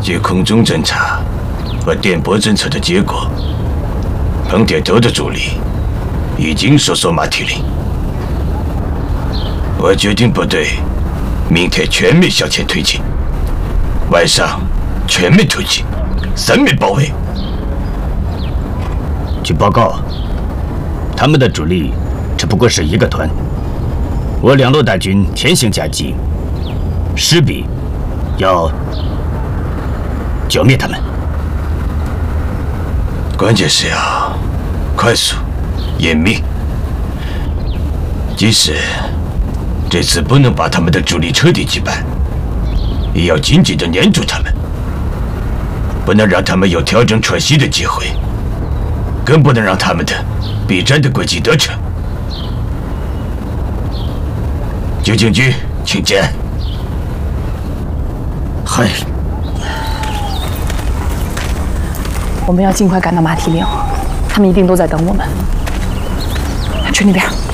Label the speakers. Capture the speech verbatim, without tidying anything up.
Speaker 1: 据空中侦察和电波侦测的结果，彭铁头的主力已经收缩马蹄岭。我决定部队明天全面向前推进，晚上全面突击，三面包围。
Speaker 2: 据报告，他们的主力只不过是一个团，我两路大军天行夹击，势必要剿灭他们。
Speaker 1: 关键是要快速、严密。即使这次不能把他们的主力彻底击败，也要紧紧地粘住他们，不能让他们有调整喘息的机会，更不能让他们的避战的轨迹得逞。九警局，请见。
Speaker 2: 嗨。
Speaker 3: 我们要尽快赶到马蹄岭，他们一定都在等我们。去那边。